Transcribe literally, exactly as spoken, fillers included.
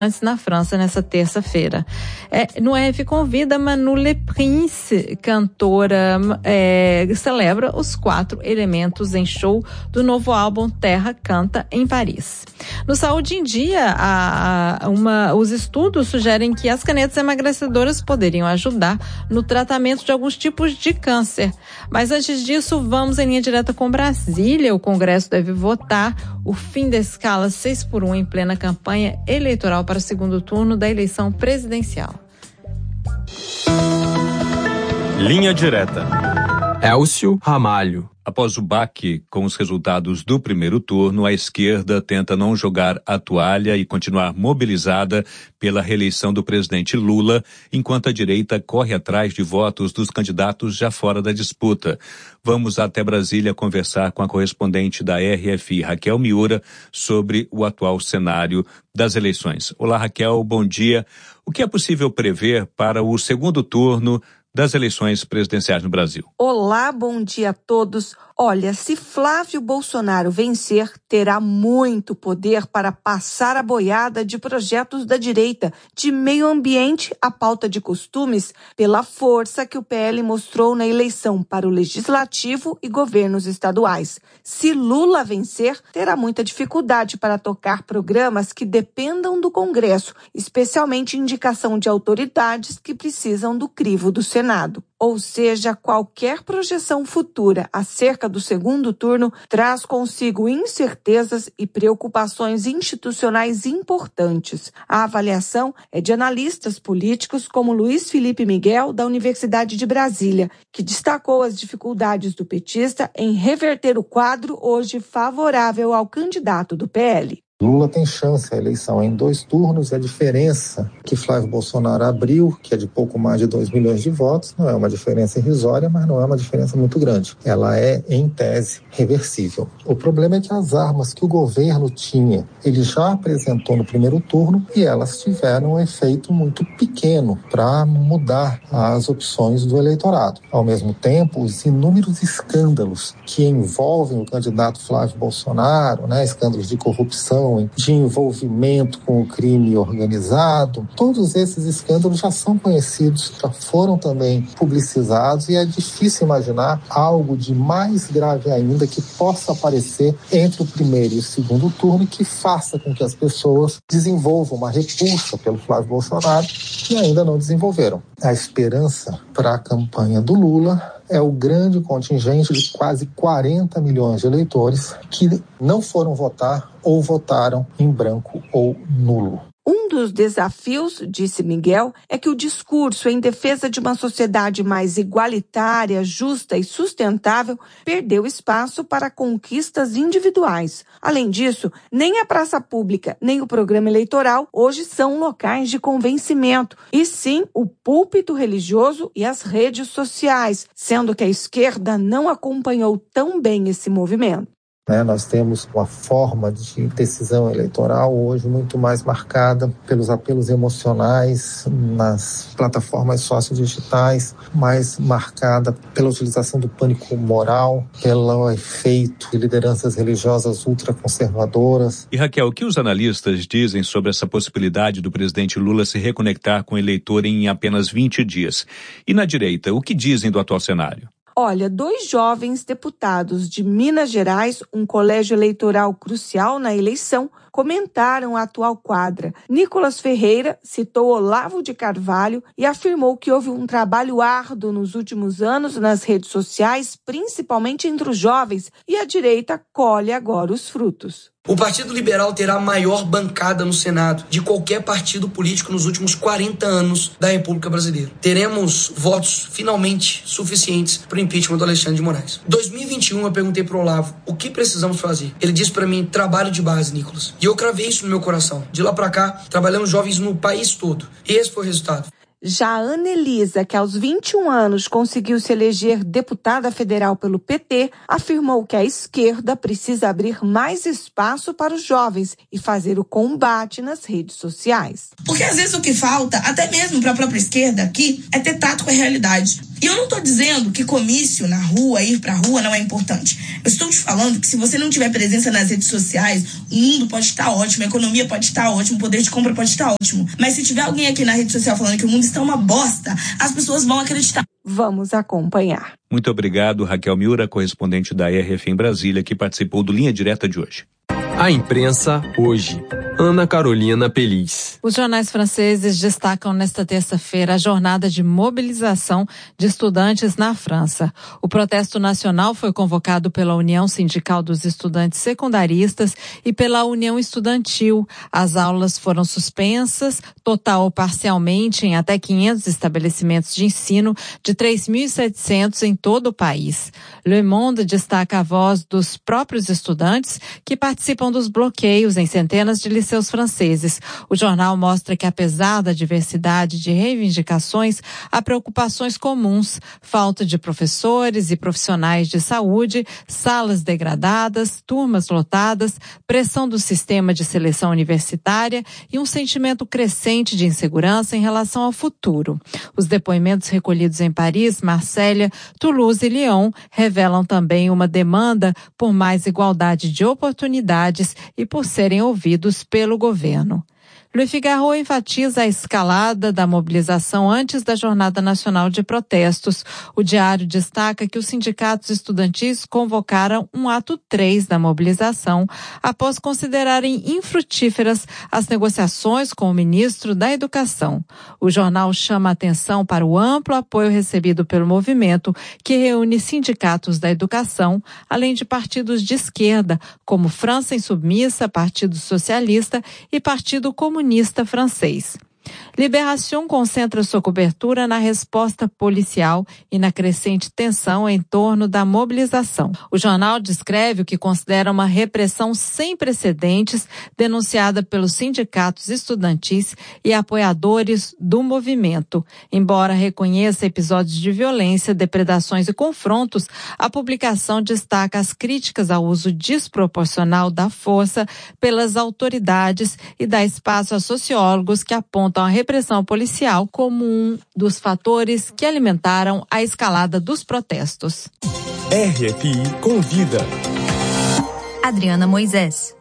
na França nessa terça-feira. É, no R F convida Manu Le Prince, cantora, é, celebra os quatro elementos em show do novo álbum Terra Canta em Paris. No Saúde em Dia, a, a, uma, os estudos sugerem que as canetas emagrecedoras poderiam ajudar no tratamento de alguns tipos de câncer. Mas antes disso, vamos em linha direta com Brasília. O Congresso deve votar o fim da escala seis por um em plena campanha eleitoral para o segundo turno da eleição presidencial. Linha direta. Elcio Ramalho. Após o baque com os resultados do primeiro turno, a esquerda tenta não jogar a toalha e continuar mobilizada pela reeleição do presidente Lula, enquanto a direita corre atrás de votos dos candidatos já fora da disputa. Vamos até Brasília conversar com a correspondente da R F I, Raquel Miura, sobre o atual cenário das eleições. Olá, Raquel, bom dia. O que é possível prever para o segundo turno das eleições presidenciais no Brasil? Olá, bom dia a todos. Olha, se Flávio Bolsonaro vencer, terá muito poder para passar a boiada de projetos da direita, de meio ambiente à pauta de costumes, pela força que o P L mostrou na eleição para o Legislativo e governos estaduais. Se Lula vencer, terá muita dificuldade para tocar programas que dependam do Congresso, especialmente indicação de autoridades que precisam do crivo do Senado. Ou seja, qualquer projeção futura acerca do segundo turno traz consigo incertezas e preocupações institucionais importantes. A avaliação é de analistas políticos como Luiz Felipe Miguel, da Universidade de Brasília, que destacou as dificuldades do petista em reverter o quadro hoje favorável ao candidato do P L. Lula tem chance, a eleição em dois turnos, e a diferença que Flávio Bolsonaro abriu, que é de pouco mais de dois milhões de votos, não é uma diferença irrisória, mas não é uma diferença muito grande. Ela é, em tese, reversível. O problema é que as armas que o governo tinha, ele já apresentou no primeiro turno e elas tiveram um efeito muito pequeno para mudar as opções do eleitorado. Ao mesmo tempo, os inúmeros escândalos que envolvem o candidato Flávio Bolsonaro, né, escândalos de corrupção, de envolvimento com o crime organizado, todos esses escândalos já são conhecidos, já foram também publicizados, e é difícil imaginar algo de mais grave ainda que possa aparecer entre o primeiro e o segundo turno e que faça com que as pessoas desenvolvam uma repulsa pelo Flávio Bolsonaro que ainda não desenvolveram. A esperança para a campanha do Lula é o grande contingente de quase quarenta milhões de eleitores que não foram votar ou votaram em branco ou nulo. Um dos desafios, disse Miguel, é que o discurso em defesa de uma sociedade mais igualitária, justa e sustentável perdeu espaço para conquistas individuais. Além disso, nem a praça pública nem o programa eleitoral hoje são locais de convencimento, e sim o púlpito religioso e as redes sociais, sendo que a esquerda não acompanhou tão bem esse movimento. Né, nós temos uma forma de decisão eleitoral hoje muito mais marcada pelos apelos emocionais nas plataformas sociodigitais, mais marcada pela utilização do pânico moral, pelo efeito de lideranças religiosas ultraconservadoras. E Raquel, o que os analistas dizem sobre essa possibilidade do presidente Lula se reconectar com o eleitor em apenas vinte dias? E na direita, o que dizem do atual cenário? Olha, dois jovens deputados de Minas Gerais, um colégio eleitoral crucial na eleição, comentaram a atual quadra. Nicolas Ferreira citou Olavo de Carvalho e afirmou que houve um trabalho árduo nos últimos anos nas redes sociais, principalmente entre os jovens, e a direita colhe agora os frutos. O Partido Liberal terá a maior bancada no Senado de qualquer partido político nos últimos quarenta anos da República Brasileira. Teremos votos finalmente suficientes para o impeachment do Alexandre de Moraes. Em dois mil e vinte e um eu perguntei para o Olavo o que precisamos fazer. Ele disse para mim, trabalho de base, Nicolas. E eu cravei isso no meu coração. De lá para cá, trabalhamos jovens no país todo. E esse foi o resultado. Já a Ana Elisa, que aos vinte e um anos conseguiu se eleger deputada federal pelo P T, afirmou que a esquerda precisa abrir mais espaço para os jovens e fazer o combate nas redes sociais. Porque às vezes o que falta, até mesmo para a própria esquerda aqui, é ter tato com a realidade. E eu não estou dizendo que comício na rua, ir pra rua não é importante. Eu estou te falando que se você não tiver presença nas redes sociais, o mundo pode estar ótimo, a economia pode estar ótimo, o poder de compra pode estar ótimo. Mas se tiver alguém aqui na rede social falando que o mundo está uma bosta, as pessoas vão acreditar. Vamos acompanhar. Muito obrigado, Raquel Miura, correspondente da R F em Brasília, que participou do Linha Direta de hoje. A imprensa hoje. Ana Carolina Pelis. Os jornais franceses destacam nesta terça-feira a jornada de mobilização de estudantes na França. O protesto nacional foi convocado pela União Sindical dos Estudantes Secundaristas e pela União Estudantil. As aulas foram suspensas, total ou parcialmente, em até quinhentos estabelecimentos de ensino de três mil e setecentos em todo o país. Le Monde destaca a voz dos próprios estudantes que participam dos bloqueios em centenas de liceus franceses. O jornal mostra que, apesar da diversidade de reivindicações, há preocupações comuns: falta de professores e profissionais de saúde, salas degradadas, turmas lotadas, pressão do sistema de seleção universitária e um sentimento crescente de insegurança em relação ao futuro. Os depoimentos recolhidos em Paris, Marselha, Toulouse e Lyon revelam também uma demanda por mais igualdade de oportunidades e por serem ouvidos pelo governo. Le Figaro enfatiza a escalada da mobilização antes da Jornada Nacional de Protestos. O diário destaca que os sindicatos estudantis convocaram um ato três da mobilização após considerarem infrutíferas as negociações com o ministro da Educação. O jornal chama a atenção para o amplo apoio recebido pelo movimento, que reúne sindicatos da educação, além de partidos de esquerda, como França Insubmissa, Partido Socialista e Partido Comunista francês. Libération concentra sua cobertura na resposta policial e na crescente tensão em torno da mobilização. O jornal descreve o que considera uma repressão sem precedentes denunciada pelos sindicatos estudantis e apoiadores do movimento. Embora reconheça episódios de violência, depredações e confrontos, a publicação destaca as críticas ao uso desproporcional da força pelas autoridades e dá espaço a sociólogos que apontam a repressão policial como um dos fatores que alimentaram a escalada dos protestos. R F I Convida. Adriana Moisés.